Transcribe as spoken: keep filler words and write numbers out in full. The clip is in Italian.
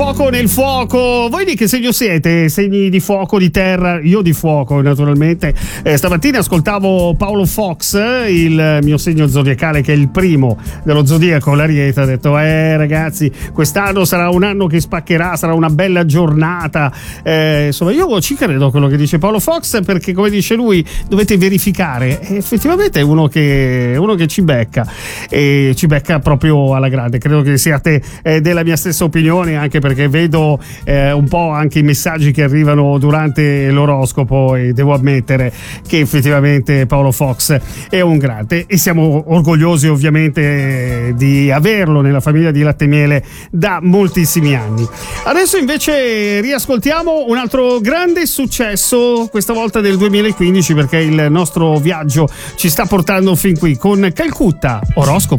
fuoco nel fuoco. Voi di che segno siete? Segni di fuoco, di terra? Io di fuoco, naturalmente. Eh, stamattina ascoltavo Paolo Fox, il mio segno zodiacale, che è il primo dello zodiaco, l'Ariete. Ha detto: eh ragazzi, quest'anno sarà un anno che spaccherà, sarà una bella giornata. Eh, insomma, io ci credo a quello che dice Paolo Fox, perché come dice lui dovete verificare. E effettivamente è uno che, uno che ci becca, e ci becca proprio alla grande. Credo che siate eh, della mia stessa opinione, anche perché vedo eh, un po' anche i messaggi che arrivano durante l'oroscopo, e devo ammettere che effettivamente Paolo Fox è un grande, e siamo orgogliosi ovviamente di averlo nella famiglia di Latte e Miele da moltissimi anni. Adesso invece riascoltiamo un altro grande successo, questa volta del duemilaquindici, perché il nostro viaggio ci sta portando fin qui con Calcutta, oroscopo.